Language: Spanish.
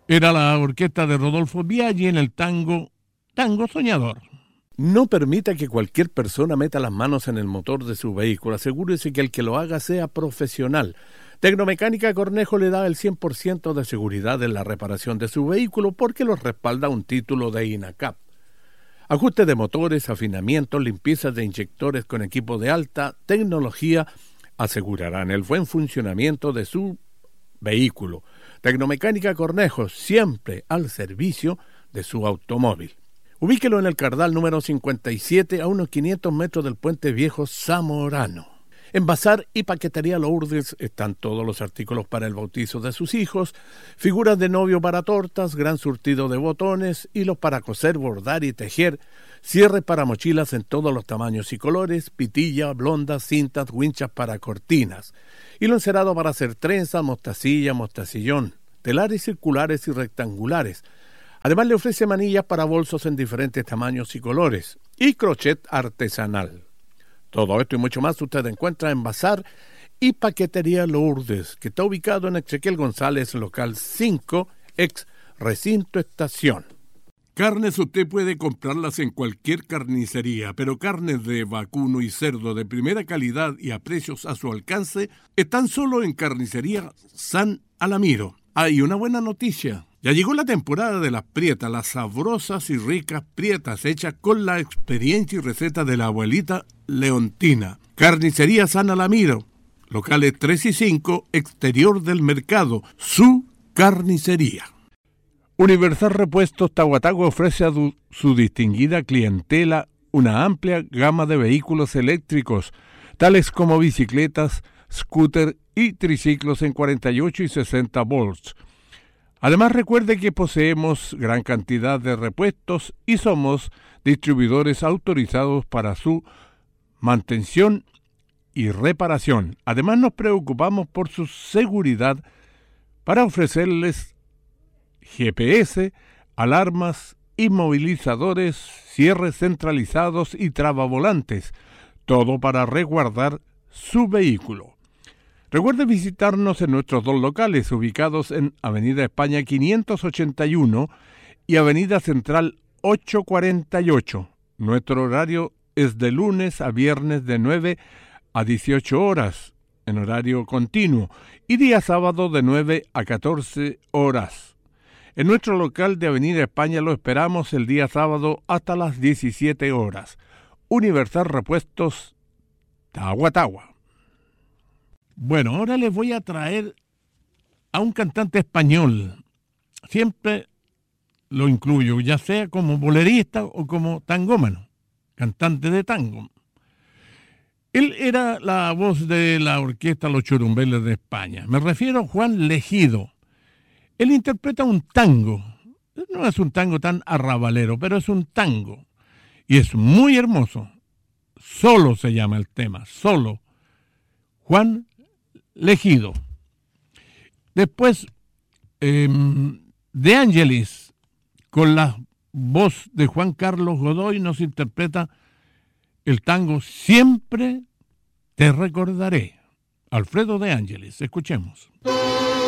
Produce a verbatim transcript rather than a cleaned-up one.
Era la orquesta de Rodolfo Biaggi en el tango Tango Soñador. No permita que cualquier persona meta las manos en el motor de su vehículo. Asegúrese que el que lo haga sea profesional. Tecnomecánica Cornejo le da el cien por ciento de seguridad en la reparación de su vehículo porque lo respalda un título de INACAP. Ajuste de motores, afinamientos, limpiezas de inyectores con equipo de alta tecnología asegurarán el buen funcionamiento de su vehículo. Tecnomecánica Cornejo, siempre al servicio de su automóvil. Ubíquelo en el Cardal número cincuenta y siete, a unos quinientos metros del Puente Viejo Zamorano. En Bazar y Paquetería Lourdes están todos los artículos para el bautizo de sus hijos, figuras de novio para tortas, gran surtido de botones, hilos para coser, bordar y tejer, cierres para mochilas en todos los tamaños y colores, pitilla, blondas, cintas, winchas para cortinas, hilo encerado para hacer trenza, mostacilla, mostacillón, telares circulares y rectangulares. Además le ofrece manillas para bolsos en diferentes tamaños y colores y crochet artesanal. Todo esto y mucho más usted encuentra en Bazar y Paquetería Lourdes, que está ubicado en Ezequiel González, local cinco, ex Recinto Estación. Carnes usted puede comprarlas en cualquier carnicería, pero carnes de vacuno y cerdo de primera calidad y a precios a su alcance están solo en Carnicería San Alamiro. Hay una buena noticia. Ya llegó la temporada de las prietas, las sabrosas y ricas prietas hechas con la experiencia y receta de la abuelita Leontina. Carnicería San Alamiro, locales tres y cinco, exterior del mercado, su carnicería. Universal Repuestos Tahuatagua ofrece a du- su distinguida clientela una amplia gama de vehículos eléctricos, tales como bicicletas, scooter y triciclos en cuarenta y ocho y sesenta volts. Además, recuerde que poseemos gran cantidad de repuestos y somos distribuidores autorizados para su mantención y reparación. Además, nos preocupamos por su seguridad para ofrecerles G P S, alarmas, inmovilizadores, cierres centralizados y trabavolantes, todo para resguardar su vehículo. Recuerde visitarnos en nuestros dos locales, ubicados en Avenida España quinientos ochenta y uno y Avenida Central ochocientos cuarenta y ocho. Nuestro horario es de lunes a viernes de nueve a dieciocho horas, en horario continuo, y día sábado de nueve a catorce horas. En nuestro local de Avenida España lo esperamos el día sábado hasta las diecisiete horas. Universal Repuestos Tahuatagua. Bueno, ahora les voy a traer a un cantante español. Siempre lo incluyo, ya sea como bolerista o como tangómano, cantante de tango. Él era la voz de la orquesta Los Churumbeles de España. Me refiero a Juan Legido. Él interpreta un tango. No es un tango tan arrabalero, pero es un tango. Y es muy hermoso. Solo se llama el tema, Solo. Juan Legido. Después, eh, De Angelis, con la voz de Juan Carlos Godoy, nos interpreta el tango Siempre te recordaré. Alfredo De Angelis, escuchemos.